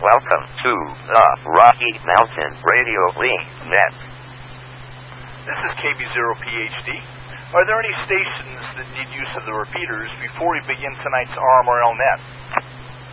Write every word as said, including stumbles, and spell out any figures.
Welcome to the Rocky Mountain Radio Link Net. This is K B zero P H D. Are there any stations that need use of the repeaters before we begin tonight's R M R L Net?